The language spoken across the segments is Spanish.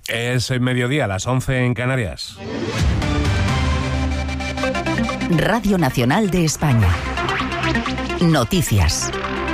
Es el mediodía, las 11 en Canarias. Radio Nacional de España. Noticias.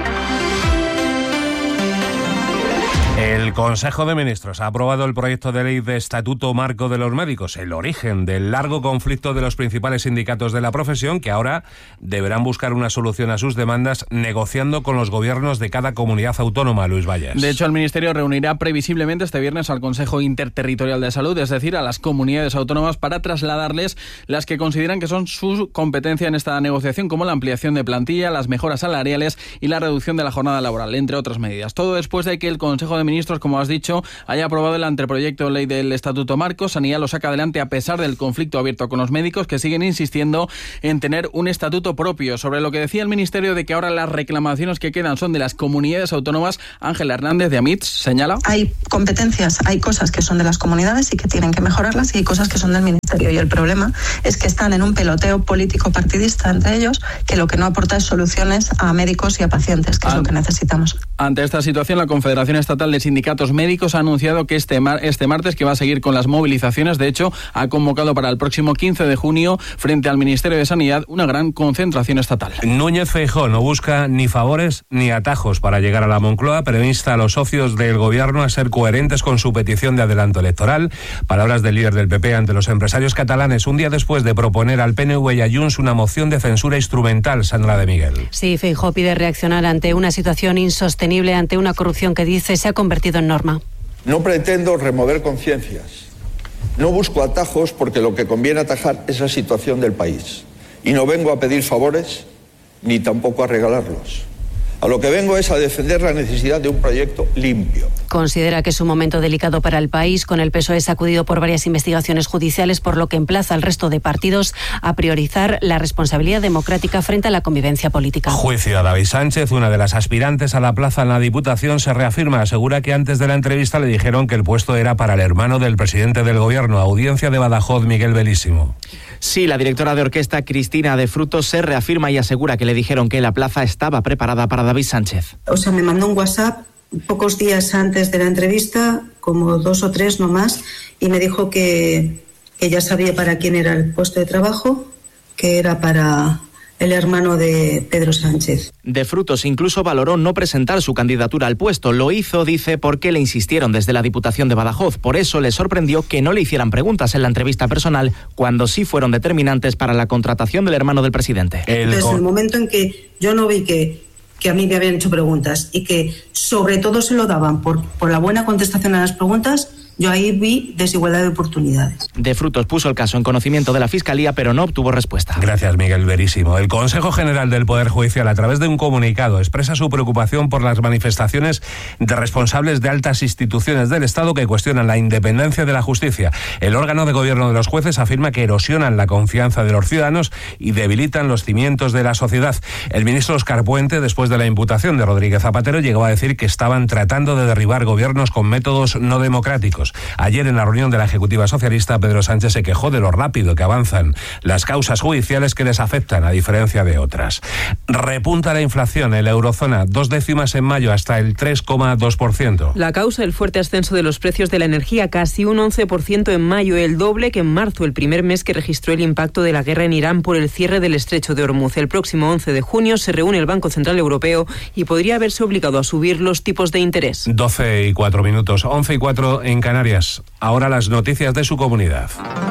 El Consejo de Ministros ha aprobado el proyecto de ley de Estatuto Marco de los Médicos, el origen del largo conflicto de los principales sindicatos de la profesión, que ahora deberán buscar una solución a sus demandas negociando con los gobiernos de cada comunidad autónoma. Luis Valles. De hecho, el Ministerio reunirá previsiblemente este viernes al Consejo Interterritorial de Salud, es decir, a las comunidades autónomas, para trasladarles las que consideran que son su competencia en esta negociación, como la ampliación de plantilla, las mejoras salariales y la reducción de la jornada laboral, entre otras medidas. Todo después de que el Consejo de Ministros, como has dicho, haya aprobado el anteproyecto de ley del Estatuto Marco. Sanidad lo saca adelante a pesar del conflicto abierto con los médicos, que siguen insistiendo en tener un estatuto propio. Sobre lo que decía el Ministerio de que ahora las reclamaciones que quedan son de las comunidades autónomas, Ángela Hernández de AMITS señala: hay competencias, hay cosas que son de las comunidades y que tienen que mejorarlas, y hay cosas que son del Ministerio, y el problema es que están en un peloteo político partidista entre ellos, que lo que no aporta es soluciones a médicos y a pacientes, que es lo que necesitamos. Ante esta situación, la Confederación Estatal de Sindicatos Médicos ha anunciado que este martes que va a seguir con las movilizaciones. De hecho, ha convocado para el próximo 15 de junio, frente al Ministerio de Sanidad, una gran concentración estatal. Núñez Feijóo no busca ni favores ni atajos para llegar a la Moncloa, pero insta a los socios del gobierno a ser coherentes con su petición de adelanto electoral. Palabras del líder del PP ante los empresarios catalanes, un día después de proponer al PNV y a Junts una moción de censura instrumental. Sandra de Miguel. Sí, Feijóo pide reaccionar ante una situación insostenible, ante una corrupción que dice se ha convertido en norma. No pretendo remover conciencias. No busco atajos, porque lo que conviene atajar es la situación del país. Y no vengo a pedir favores ni tampoco a regalarlos. A lo que vengo es a defender la necesidad de un proyecto limpio. Considera que es un momento delicado para el país, con el PSOE sacudido por varias investigaciones judiciales, por lo que emplaza al resto de partidos a priorizar la responsabilidad democrática frente a la convivencia política. Juicio a David Sánchez, una de las aspirantes a la plaza en la Diputación, se reafirma. Asegura que antes de la entrevista le dijeron que el puesto era para el hermano del presidente del Gobierno. Audiencia de Badajoz, Miguel Belísimo. Sí, la directora de orquesta, Cristina de Frutos, se reafirma y asegura que le dijeron que la plaza estaba preparada para David Sánchez. O sea, me mandó un WhatsApp pocos días antes de la entrevista, como 2 o 3 no más, y me dijo que ya sabía para quién era el puesto de trabajo, que era para el hermano de Pedro Sánchez. De Frutos incluso valoró no presentar su candidatura al puesto. Lo hizo, dice, porque le insistieron desde la Diputación de Badajoz. Por eso le sorprendió que no le hicieran preguntas en la entrevista personal, cuando sí fueron determinantes para la contratación del hermano del presidente. Desde el momento en que yo no vi que a mí me habían hecho preguntas, y que sobre todo se lo daban por la buena contestación a las preguntas, yo ahí vi desigualdad de oportunidades. De Frutos puso el caso en conocimiento de la Fiscalía, pero no obtuvo respuesta. Gracias, Miguel Verísimo. El Consejo General del Poder Judicial, a través de un comunicado, expresa su preocupación por las manifestaciones de responsables de altas instituciones del Estado que cuestionan la independencia de la justicia. El órgano de gobierno de los jueces afirma que erosionan la confianza de los ciudadanos y debilitan los cimientos de la sociedad. El ministro Óscar Puente, después de la imputación de Rodríguez Zapatero, llegó a decir que estaban tratando de derribar gobiernos con métodos no democráticos. Ayer, en la reunión de la Ejecutiva Socialista, Pedro Sánchez se quejó de lo rápido que avanzan las causas judiciales que les afectan, a diferencia de otras. Repunta la inflación en la eurozona, 2 décimas en mayo, hasta el 3,2%. La causa, el fuerte ascenso de los precios de la energía, casi un 11% en mayo, el doble que en marzo, el primer mes que registró el impacto de la guerra en Irán por el cierre del estrecho de Hormuz. El próximo 11 de junio se reúne el Banco Central Europeo y podría haberse obligado a subir los tipos de interés. 12:04, 11:04 en Canarias. Ahora las noticias de su comunidad.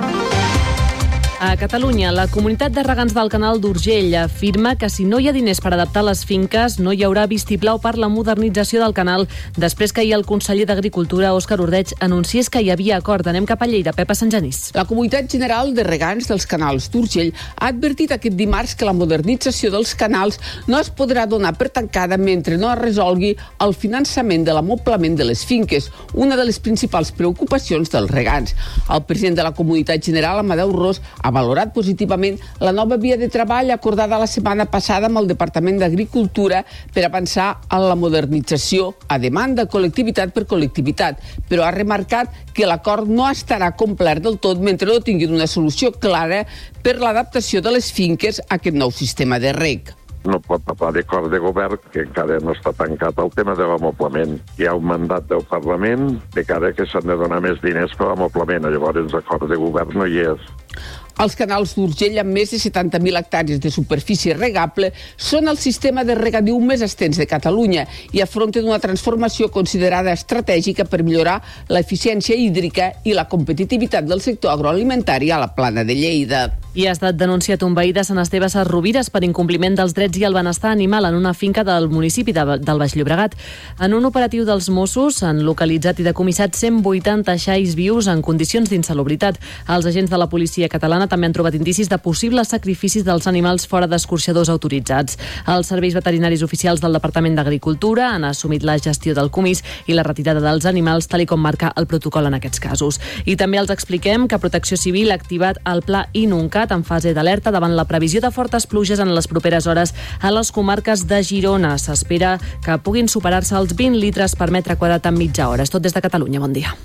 A Catalunya, la comunitat de regants del canal d'Urgell afirma que si no hi ha diners per adaptar les finques, no hi haurà vistiplau per la modernització del canal, després que ahir el conseller d'Agricultura, Òscar Ordeig, anunciés que hi havia acord. Anem cap a Lleida, Pepa Sant Genís. La Comunitat General de Regants dels Canals d'Urgell ha advertit aquest dimarts que la modernització dels canals no es podrà donar per tancada mentre no es resolgui el finançament de l'amoblament de les finques, una de les principals preocupacions dels regants. El president de la Comunitat General, Amadeu Ros, ha valorat positivament la nova via de treball acordada la setmana passada amb el Departament d'Agricultura per avançar en la modernització a demanda, col·lectivitat per col·lectivitat, però ha remarcat que l'acord no estarà complert del tot mentre no tinguin una solució clara per l'adaptació de les finques a aquest nou sistema de reg. no pot parlar d'acord de govern, que encara no està tancat el tema de l'amoblament. Hi ha un mandat del Parlament de cara que s'han de donar més diners per l'amoblament, llavors l'acord de govern no hi és. Els canals d'Urgell, amb més de 70.000 hectàrees de superfície regable, són el sistema de regadiu més extens de Catalunya i afronten una transformació considerada estratègica per millorar l'eficiència hídrica i la competitivitat del sector agroalimentari a la Plana de Lleida. I ha estat denunciat un veí de Sant Esteve Sesrovires per incompliment dels drets i el benestar animal en una finca del municipi del Baix Llobregat. En un operatiu dels Mossos han localitzat i decomissat 180 xais vius en condicions d'insalubritat. Els agents de la policia catalana també han trobat indicis de possibles sacrificis dels animals fora d'escorxadors autoritzats. Els serveis veterinaris oficials del Departament d'Agricultura han assumit la gestió del comís i la retirada dels animals, tal com marca el protocol en aquests casos. I també els expliquem que Protecció Civil ha activat el Pla Inuncat en fase d'alerta davant la previsió de fortes pluges en les properes hores a les comarques de Girona. S'espera que puguin superar-se els 20 litres per metre quadrat en mitja hora. És tot des de Catalunya. Bon dia.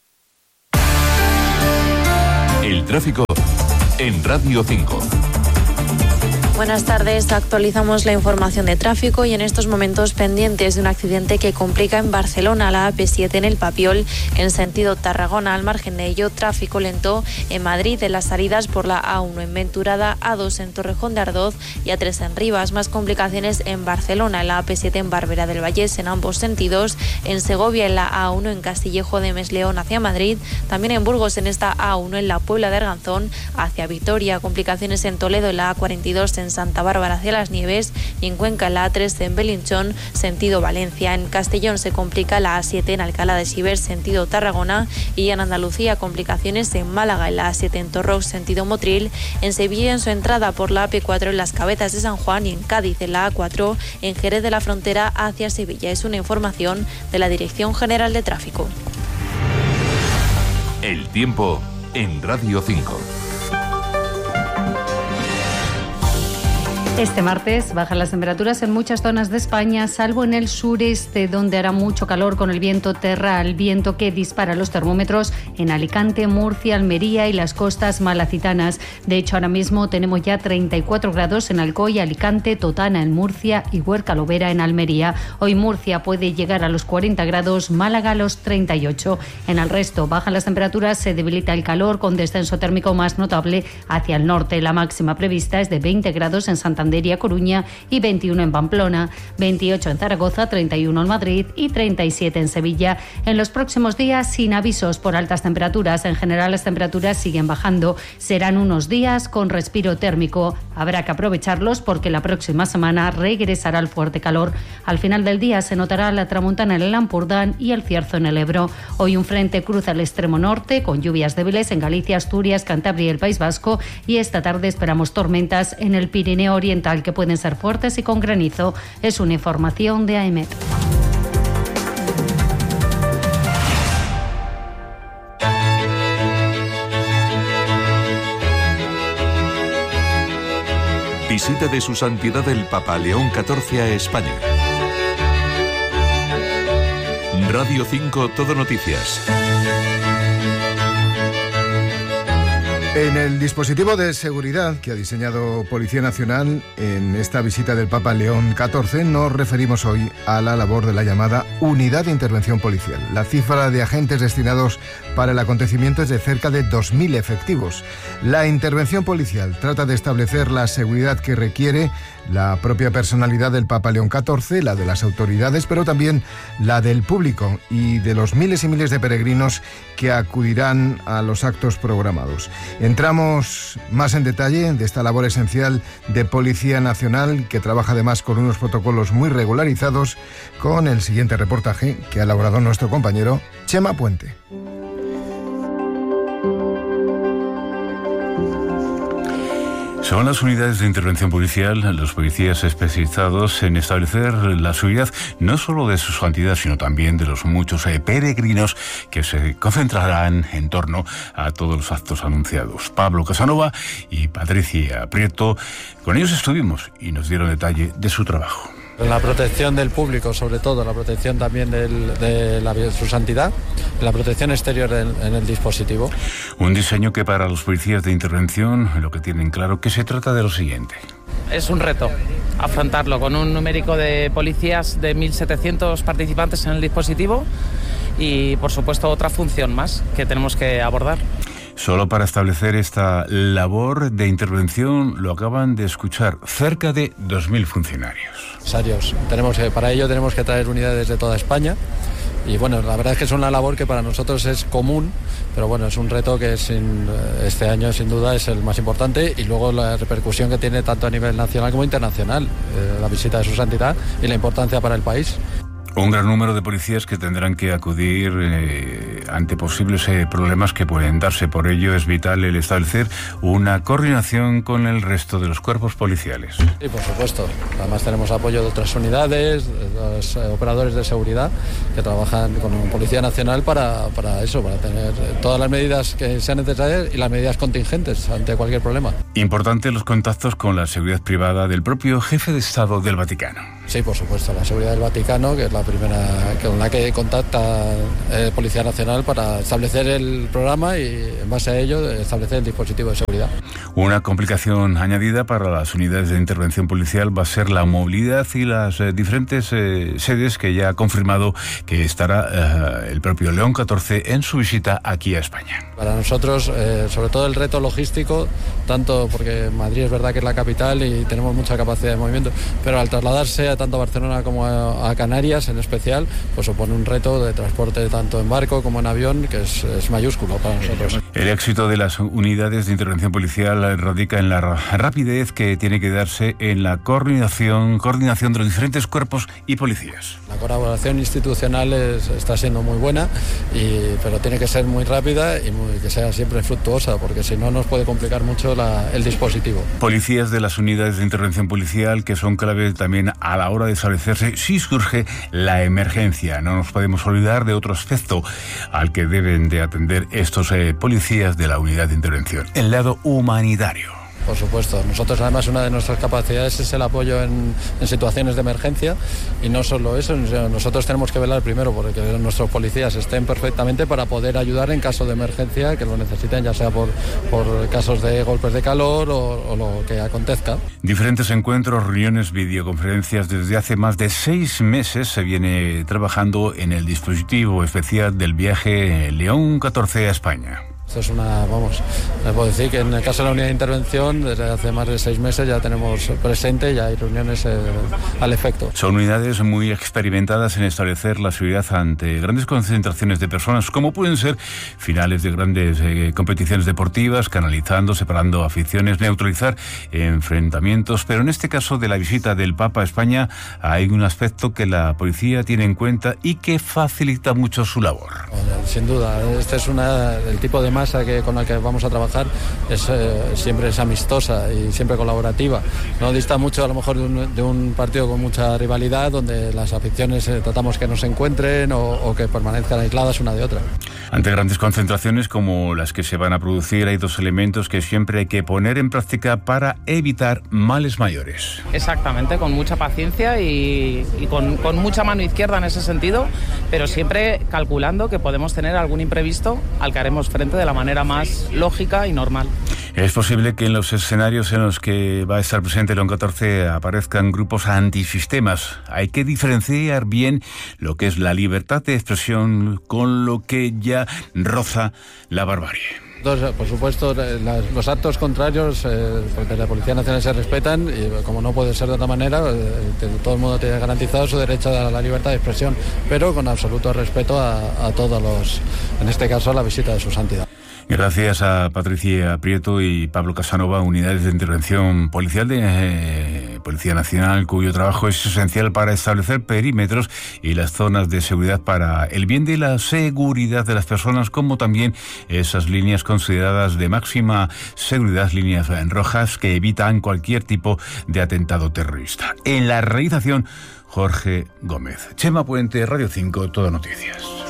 El tráfico en Radio 5. Buenas tardes, actualizamos la información de tráfico y en estos momentos pendientes de un accidente que complica en Barcelona la AP7 en el Papiol en sentido Tarragona. Al margen de ello, tráfico lento en Madrid en las salidas por la A1 en Venturada, A2 en Torrejón de Ardoz y A3 en Rivas. Más complicaciones en Barcelona en la AP7 en Barberà del Vallès en ambos sentidos, en Segovia en la A1 en Castillejo de Mesleón hacia Madrid, también en Burgos en esta A1 en la Puebla de Arganzón hacia Vitoria. Complicaciones en Toledo en la A42 en Santa Bárbara hacia Las Nieves y en Cuenca en la A3 en Belinchón sentido Valencia. En Castellón se complica la A7 en Alcalá de Xivert sentido Tarragona y en Andalucía complicaciones en Málaga en la A7 en Torrox sentido Motril, en Sevilla en su entrada por la AP4 en Las Cabezas de San Juan y en Cádiz en la A4 en Jerez de la Frontera hacia Sevilla. Es una información de la Dirección General de Tráfico. El tiempo en Radio 5. Este martes bajan las temperaturas en muchas zonas de España, salvo en el sureste, donde hará mucho calor con el viento terral, viento que dispara los termómetros en Alicante, Murcia, Almería y las costas malacitanas. De hecho, ahora mismo tenemos ya 34 grados en Alcoy, Alicante, Totana en Murcia y Huerca-Lovera en Almería. Hoy Murcia puede llegar a los 40 grados, Málaga a los 38. En el resto bajan las temperaturas, se debilita el calor con descenso térmico más notable hacia el norte. La máxima prevista es de 20 grados en Santander y A Coruña y 21 en Pamplona, 28 en Zaragoza, 31 en Madrid y 37 en Sevilla. En los próximos días, sin avisos por altas temperaturas, en general las temperaturas siguen bajando. Serán unos días con respiro térmico. Habrá que aprovecharlos porque la próxima semana regresará el fuerte calor. Al final del día se notará la tramontana en el Ampurdán y el cierzo en el Ebro. Hoy un frente cruza el extremo norte con lluvias débiles en Galicia, Asturias, Cantabria y el País Vasco, y esta tarde esperamos tormentas en el Pirineo Oriental que pueden ser fuertes y con granizo. Es una información de AEMET. Visita de su santidad el Papa León XIV a España. Radio 5 Todo Noticias. En el dispositivo de seguridad que ha diseñado Policía Nacional en esta visita del Papa León XIV nos referimos hoy a la labor de la llamada Unidad de Intervención Policial. La cifra de agentes destinados para el acontecimiento es de cerca de 2.000 efectivos. La intervención policial trata de establecer la seguridad que requiere la propia personalidad del Papa León XIV, la de las autoridades, pero también la del público y de los miles y miles de peregrinos que acudirán a los actos programados. Entramos más en detalle de esta labor esencial de Policía Nacional, que trabaja además con unos protocolos muy regularizados, con el siguiente reportaje que ha elaborado nuestro compañero Chema Puente. Son las unidades de intervención policial, los policías especializados en establecer la seguridad no solo de su santidad, sino también de los muchos peregrinos que se concentrarán en torno a todos los actos anunciados. Pablo Casanova y Patricia Prieto, con ellos estuvimos y nos dieron detalle de su trabajo. La protección del público, sobre todo, la protección también de su santidad, la protección exterior en el dispositivo. Un diseño que para los policías de intervención lo que tienen claro que se trata de lo siguiente. es un reto afrontarlo con un numérico de policías de 1.700 participantes en el dispositivo y, por supuesto, otra función más que tenemos que abordar. Solo para establecer esta labor de intervención lo acaban de escuchar cerca de 2.000 funcionarios. Para ello tenemos que traer unidades de toda España. Y bueno, la verdad es que es una labor que para nosotros es común, pero bueno, es un reto que este año sin duda es el más importante, y luego la repercusión que tiene tanto a nivel nacional como internacional, la visita de Su Santidad y la importancia para el país. Un gran número de policías que tendrán que acudir ante posibles problemas que pueden darse. Por ello es vital el establecer una coordinación con el resto de los cuerpos policiales. Sí, por supuesto. Además tenemos apoyo de otras unidades, de los operadores de seguridad que trabajan con Policía Nacional para tener todas las medidas que sean necesarias y las medidas contingentes ante cualquier problema. Importante los contactos con la seguridad privada del propio jefe de Estado del Vaticano. Sí, por supuesto, la seguridad del Vaticano, que es la primera con la que contacta Policía Nacional para establecer el programa y en base a ello establecer el dispositivo de seguridad. Una complicación añadida para las unidades de intervención policial va a ser la movilidad y las diferentes sedes que ya ha confirmado que estará el propio León XIV en su visita aquí a España. Para nosotros, sobre todo el reto logístico, tanto porque Madrid es verdad que es la capital y tenemos mucha capacidad de movimiento, pero al trasladarse tanto a Barcelona como a Canarias en especial, pues supone un reto de transporte tanto en barco como en avión que es mayúsculo para nosotros. El éxito de las unidades de intervención policial radica en la rapidez que tiene que darse en la coordinación de los diferentes cuerpos y policías. La colaboración institucional está siendo muy buena, pero tiene que ser muy rápida y que sea siempre fructuosa, porque si no nos puede complicar mucho el dispositivo. Policías de las unidades de intervención policial que son clave también a la hora de establecerse si surge la emergencia. No nos podemos olvidar de otro aspecto al que deben de atender estos policías de la unidad de intervención, el lado humanitario. Por supuesto. Nosotros además una de nuestras capacidades es el apoyo en situaciones de emergencia, y no solo eso, nosotros tenemos que velar primero porque nuestros policías estén perfectamente para poder ayudar en caso de emergencia que lo necesiten, ya sea por casos de golpes de calor o lo que acontezca. Diferentes encuentros, reuniones, videoconferencias. Desde hace más de 6 meses se viene trabajando en el dispositivo especial del viaje León XIV a España. Esto es les puedo decir que en el caso de la unidad de intervención, desde hace más de 6 meses ya tenemos presente, ya hay reuniones al efecto. Son unidades muy experimentadas en establecer la seguridad ante grandes concentraciones de personas, como pueden ser finales de grandes competiciones deportivas, canalizando, separando aficiones, neutralizar enfrentamientos. Pero en este caso de la visita del Papa a España hay un aspecto que la policía tiene en cuenta y que facilita mucho su labor. Sin duda, este es el tipo de masa con la que vamos a trabajar siempre es amistosa y siempre colaborativa. No dista mucho a lo mejor de un partido con mucha rivalidad, donde las aficiones tratamos que no se encuentren o que permanezcan aisladas una de otra. Ante grandes concentraciones como las que se van a producir, hay 2 elementos que siempre hay que poner en práctica para evitar males mayores. Exactamente, con mucha paciencia y con mucha mano izquierda en ese sentido, pero siempre calculando que podemos tener algún imprevisto al que haremos frente de la manera más lógica y normal. Es posible que en los escenarios en los que va a estar presente León XIV aparezcan grupos antisistemas. Hay que diferenciar bien lo que es la libertad de expresión con lo que ya roza la barbarie. Por supuesto, los actos contrarios de la Policía Nacional se respetan y, como no puede ser de otra manera, todo el mundo tiene garantizado su derecho a la libertad de expresión, pero con absoluto respeto a todos en este caso a la visita de Su Santidad. Gracias a Patricia Prieto y Pablo Casanova, unidades de intervención policial de Policía Nacional, cuyo trabajo es esencial para establecer perímetros y las zonas de seguridad para el bien de la seguridad de las personas, como también esas líneas consideradas de máxima seguridad, líneas rojas que evitan cualquier tipo de atentado terrorista. En la realización, Jorge Gómez. Chema Puente, Radio 5, Todo Noticias.